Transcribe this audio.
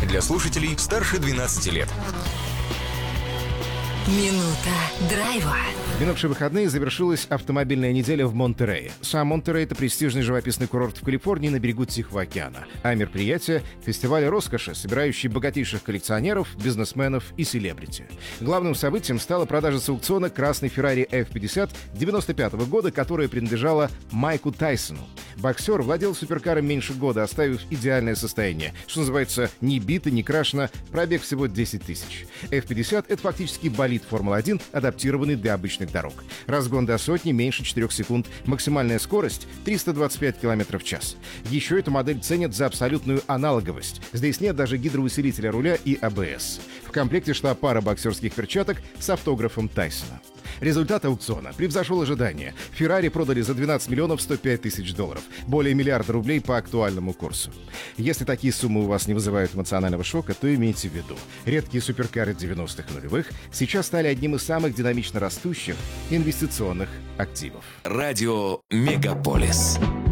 Для слушателей старше 12 лет. Минута драйва. В минувшие выходные завершилась автомобильная неделя в Монтерее. Сам Монтерей — это престижный живописный курорт в Калифорнии на берегу Тихого океана. А мероприятие — фестиваль роскоши, собирающий богатейших коллекционеров, бизнесменов и селебрити. Главным событием стала продажа с аукциона красной Ferrari F50 95 года, которая принадлежала Майку Тайсону. Боксер владел суперкаром меньше года, оставив идеальное состояние. Что называется, не бито, не крашено, пробег всего 10 тысяч. F50 — это фактически болид Формулы-1, адаптированный для обычных дорог. Разгон до сотни меньше 4 секунд, максимальная скорость — 325 км в час. Еще эту модель ценят за абсолютную аналоговость. Здесь нет даже гидроусилителя руля и АБС. В комплекте шла пара боксерских перчаток с автографом Тайсона. Результат аукциона превзошел ожидания. Феррари продали за 12 миллионов 105 тысяч долларов. Более миллиарда рублей по актуальному курсу. Если такие суммы у вас не вызывают эмоционального шока, то имейте в виду. Редкие суперкары 90-х нулевых сейчас стали одним из самых динамично растущих инвестиционных активов. Радио Мегаполис.